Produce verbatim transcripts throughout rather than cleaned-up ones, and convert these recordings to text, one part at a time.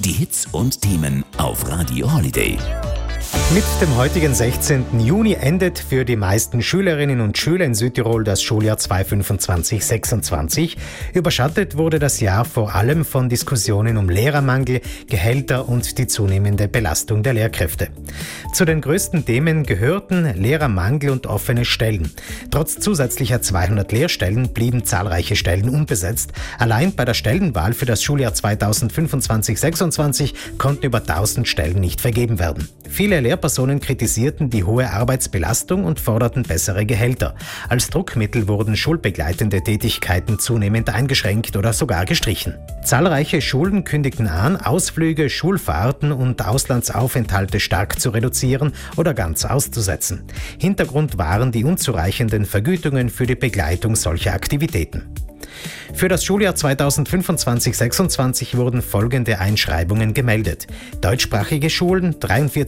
Die Hits und Themen auf Radio Holiday. Mit dem heutigen sechzehnten Juni endet für die meisten Schülerinnen und Schüler in Südtirol das Schuljahr zweitausendfünfundzwanzig sechsundzwanzig. Überschattet wurde das Jahr vor allem von Diskussionen um Lehrermangel, Gehälter und die zunehmende Belastung der Lehrkräfte. Zu den größten Themen gehörten Lehrermangel und offene Stellen. Trotz zusätzlicher zweihundert Lehrstellen blieben zahlreiche Stellen unbesetzt. Allein bei der Stellenwahl für das Schuljahr zweitausendfünfundzwanzig sechsundzwanzig konnten über tausend Stellen nicht vergeben werden. Viele Lehrpersonen kritisierten die hohe Arbeitsbelastung und forderten bessere Gehälter. Als Druckmittel wurden schulbegleitende Tätigkeiten zunehmend eingeschränkt oder sogar gestrichen. Zahlreiche Schulen kündigten an, Ausflüge, Schulfahrten und Auslandsaufenthalte stark zu reduzieren oder ganz auszusetzen. Hintergrund waren die unzureichenden Vergütungen für die Begleitung solcher Aktivitäten. Für das Schuljahr zweitausendfünfundzwanzig sechsundzwanzig wurden folgende Einschreibungen gemeldet. Deutschsprachige Schulen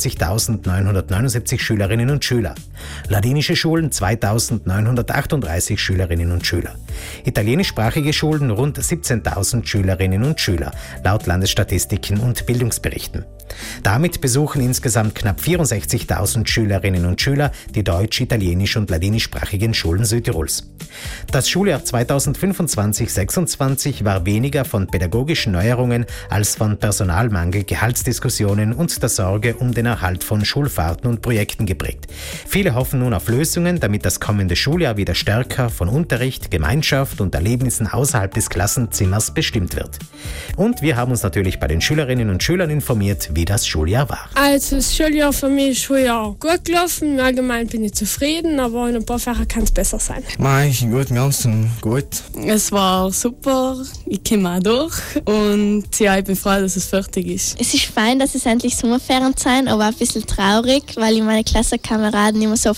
dreiundvierzigtausendneunhundertneunundsiebzig Schülerinnen und Schüler. Ladinische Schulen zweitausendneunhundertachtunddreißig Schülerinnen und Schüler. Italienischsprachige Schulen rund siebzehntausend Schülerinnen und Schüler, laut Landesstatistiken und Bildungsberichten. Damit besuchen insgesamt knapp vierundsechzigtausend Schülerinnen und Schüler die deutsch-, italienisch- und ladinischsprachigen Schulen Südtirols. Das Schuljahr zweitausendfünfundzwanzig sechsundzwanzig war weniger von pädagogischen Neuerungen als von Personalmangel, Gehaltsdiskussionen und der Sorge um den Erhalt von Schulfahrten und Projekten geprägt. Viele hoffen nun auf Lösungen, damit das kommende Schuljahr wieder stärker von Unterricht, Gemeinschaft und Erlebnissen außerhalb des Klassenzimmers bestimmt wird. Und wir haben uns natürlich bei den Schülerinnen und Schülern informiert, wie das Schuljahr war. Also das Schuljahr für mich ist Schuljahr gut gelaufen. Allgemein bin ich zufrieden, aber in ein paar Fächern kann es besser sein. Nein, ich gut, ganz gut. Es war super, ich komme auch durch und ja, ich bin froh, dass es fertig ist. Es ist fein, dass es endlich Sommerferien sind, aber auch ein bisschen traurig, weil ich meine Klassenkameraden immer so